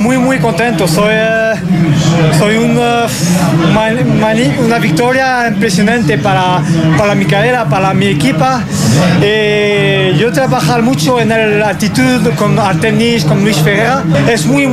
muy contento. Soy una victoria impresionante para mi carrera, para mi equipo. Yo trabajo mucho en la actitud con Artemis, con Luis Ferreira. Es muy